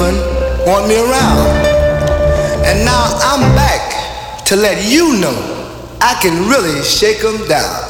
women want me around. And now I'm back to let you know I can really shake 'em down.